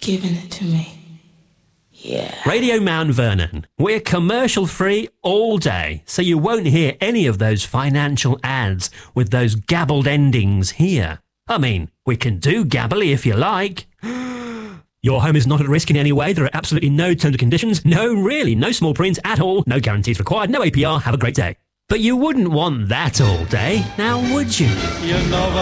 giving it to me. Yeah. Radio Mount Vernon. We're commercial free all day, so you won't hear any of those financial ads with those gabbled endings here. I mean, we can do gabbly if you like. Your home is not at risk in any way. There are absolutely no terms and conditions. No, really, no small print at all. No guarantees required. No APR. Have a great day. But you wouldn't want that all day, now would you? You know